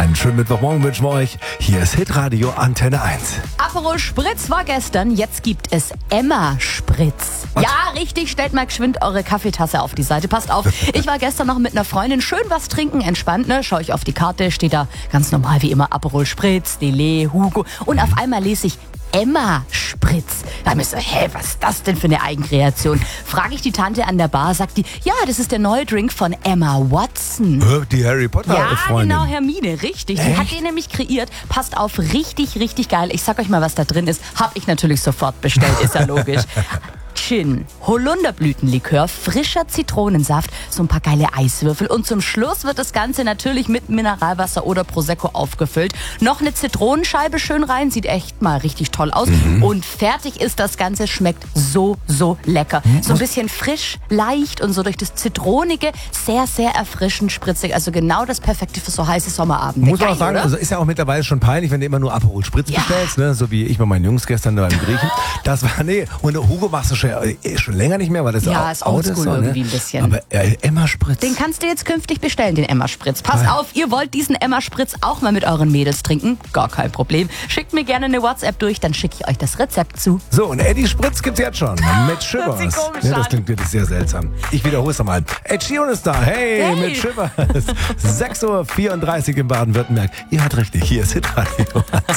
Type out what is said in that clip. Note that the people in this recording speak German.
Einen schönen Mittwochmorgen wünschen wir euch. Hier ist Hitradio Antenne 1. Aperol Spritz war gestern, jetzt gibt es Emma Spritz. Was? Ja, richtig, stellt mal geschwind eure Kaffeetasse auf die Seite. Passt auf, ich war gestern noch mit einer Freundin schön was trinken, entspannt, ne? Schau ich auf die Karte, steht da ganz normal wie immer Aperol Spritz, Delay, Hugo. Und auf einmal lese ich Emma Spritz. Da hab ich so, was ist das denn für eine Eigenkreation? Frage ich die Tante an der Bar, sagt die, ja, das ist der neue Drink von Emma Watson. Die Harry Potter Ja, Freundin. genau, Hermine, richtig. Die hat den nämlich kreiert. Passt auf, richtig, richtig geil. Ich sag euch mal, was da drin ist. Hab ich natürlich sofort bestellt, ist ja logisch. Gin, Holunderblütenlikör, frischer Zitronensaft, so ein paar geile Eiswürfel und zum Schluss wird das Ganze natürlich mit Mineralwasser oder Prosecco aufgefüllt. Noch eine Zitronenscheibe schön rein, sieht echt mal richtig toll aus und fertig ist das Ganze, schmeckt so lecker. So ein bisschen frisch, leicht und so durch das Zitronige, sehr, sehr erfrischend, spritzig, also genau das Perfekte für so heiße Sommerabende. Muss man Geil, auch sagen, oder? also ist ja auch mittlerweile schon peinlich, wenn du immer nur Aperol Spritz bestellst, ne? So wie ich bei meinen Jungs gestern da im Griechen. Das war, und Hugo machst du schon länger nicht mehr, weil das Ja, auch ist oldschool so, irgendwie ein bisschen. Aber Emma Spritz. Den kannst du jetzt künftig bestellen, den Emma Spritz. Pass auf, ihr wollt diesen Emma Spritz auch mal mit euren Mädels trinken? Gar kein Problem. Schickt mir gerne eine WhatsApp durch, dann schicke ich euch das Rezept zu. So, und Eddie Spritz gibt's jetzt schon. Mit Shivers. Hört sich komisch Ja, das an. klingt wirklich sehr seltsam. Ich wiederhole es nochmal. Ed Sheeran ist da. Hey, mit Shivers. 6:34 Uhr in Baden-Württemberg. Ihr hört richtig, hier ist Hitradio.